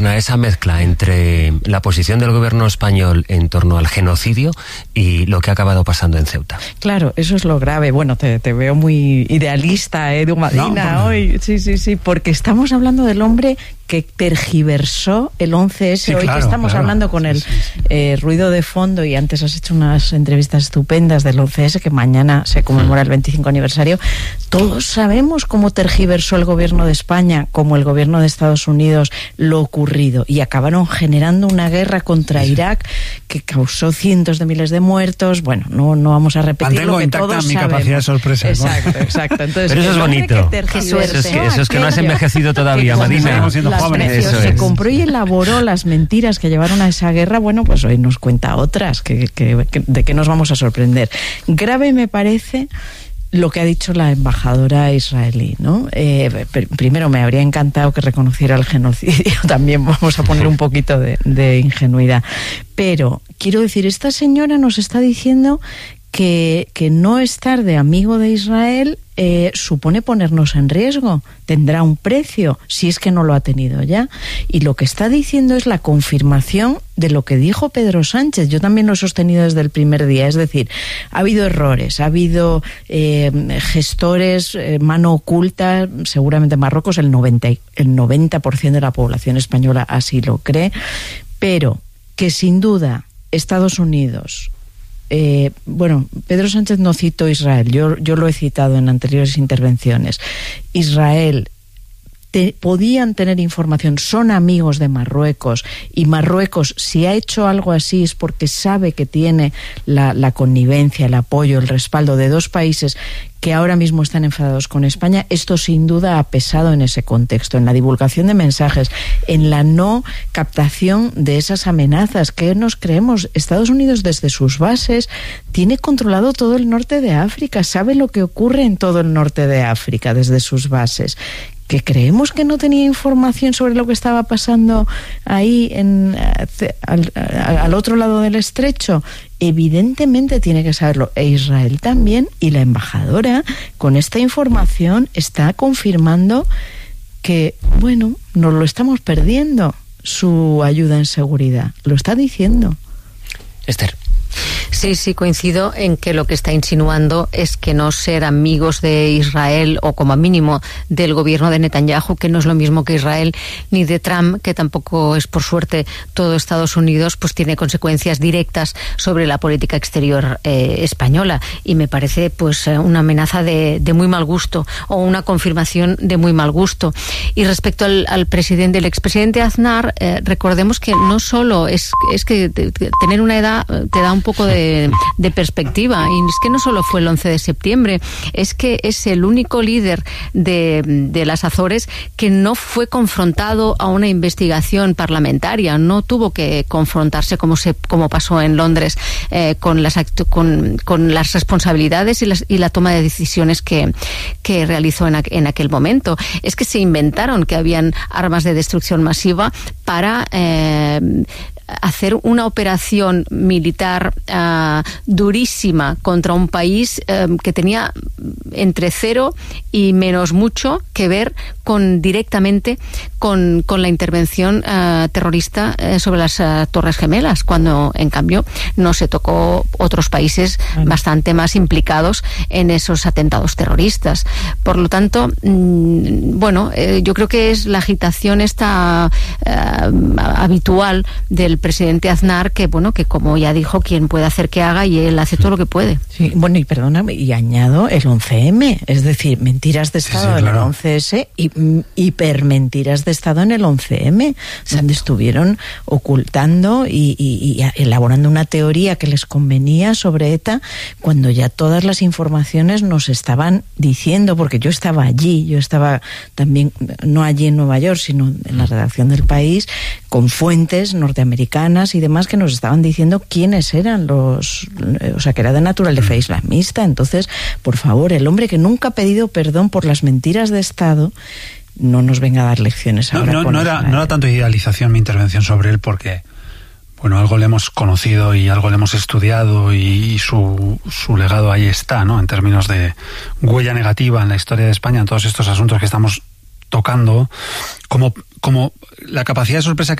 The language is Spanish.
Esa mezcla entre la posición del gobierno español en torno al genocidio y lo que ha acabado pasando en Ceuta. Claro, eso es lo grave. Bueno, te veo muy idealista, Edu Madina, no, hoy. Sí, porque estamos hablando del hombre que tergiversó el 11S. Sí, hoy, claro, que estamos hablando con el ruido de fondo, y antes has hecho unas entrevistas estupendas del 11S, que mañana se conmemora el 25 aniversario. Todos sabemos cómo tergiversó el gobierno de España, como el gobierno de Estados Unidos, lo ocurrido, y acabaron generando una guerra contra Irak que causó cientos de miles de muertos. Bueno, no vamos a repetir lo que todos sabemos. Mantengo intacta mi capacidad de sorpresa. Exacto. Entonces, pero eso es bonito. Eso es que no has envejecido todavía, Madina. Se compró y elaboró las mentiras que llevaron a esa guerra. Bueno, pues hoy nos cuenta otras, de qué nos vamos a sorprender. Grave me parece lo que ha dicho la embajadora israelí, ¿no? Primero, me habría encantado que reconociera el genocidio. También vamos a poner un poquito de ingenuidad. Pero, quiero decir, esta señora nos está diciendo que no estar de amigo de Israel supone ponernos en riesgo, tendrá un precio, si es que no lo ha tenido ya. Y lo que está diciendo es la confirmación de lo que dijo Pedro Sánchez. Yo también lo he sostenido desde el primer día, es decir, ha habido errores, ha habido gestores, mano oculta, seguramente Marruecos, el 90% de la población española así lo cree, pero que sin duda Estados Unidos... Pedro Sánchez no citó Israel, yo lo he citado en anteriores intervenciones. Israel podían tener información, son amigos de Marruecos, y Marruecos, si ha hecho algo así, es porque sabe que tiene la connivencia, el apoyo, el respaldo de dos países que ahora mismo están enfadados con España. Esto sin duda ha pesado en ese contexto, en la divulgación de mensajes, en la no captación de esas amenazas. ¿Qué nos creemos? Estados Unidos, desde sus bases, tiene controlado todo el norte de África, sabe lo que ocurre en todo el norte de África desde sus bases. ¿Que creemos que no tenía información sobre lo que estaba pasando ahí al otro lado del estrecho? Evidentemente tiene que saberlo, e Israel también, y la embajadora con esta información está confirmando que, bueno, nos lo estamos perdiendo, su ayuda en seguridad, lo está diciendo. Esther. Sí, coincido en que lo que está insinuando es que no ser amigos de Israel, o como mínimo del gobierno de Netanyahu, que no es lo mismo que Israel, ni de Trump, que tampoco es, por suerte, todo Estados Unidos, pues tiene consecuencias directas sobre la política exterior española, y me parece pues una amenaza de muy mal gusto, o una confirmación de muy mal gusto. Y respecto al presidente, el expresidente Aznar, recordemos que no solo es que tener una edad te da un poco de perspectiva, y es que no solo fue el 11 de septiembre, es que es el único líder de las Azores que no fue confrontado a una investigación parlamentaria, no tuvo que confrontarse como pasó en Londres con las responsabilidades y la toma de decisiones que realizó en aquel momento. Es que se inventaron que habían armas de destrucción masiva para hacer una operación militar durísima contra un país que tenía entre 0 y menos mucho que ver directamente con la intervención terrorista sobre las Torres Gemelas, cuando en cambio no se tocó otros países bastante más implicados en esos atentados terroristas. Por lo tanto, yo creo que es la agitación esta habitual del presidente Aznar, que como ya dijo, quien puede hacer que haga, y él hace todo lo que puede. Sí, y perdóname, y añado el 11M, es decir, mentiras de Estado en el 11S y hipermentiras de Estado en el 11M. Se estuvieron ocultando y elaborando una teoría que les convenía sobre ETA, cuando ya todas las informaciones nos estaban diciendo, porque yo estaba allí, yo estaba también, no allí en Nueva York, sino en la redacción del País, con fuentes norteamericanas y demás que nos estaban diciendo quiénes eran que era de naturaleza islamista. Entonces, por favor, el hombre que nunca ha pedido perdón por las mentiras de Estado, no nos venga a dar lecciones ahora. No era tanto idealización mi intervención sobre él, porque algo le hemos conocido y algo le hemos estudiado, y su legado ahí está, ¿no? En términos de huella negativa en la historia de España, en todos estos asuntos que estamos tocando, como la capacidad de sorpresa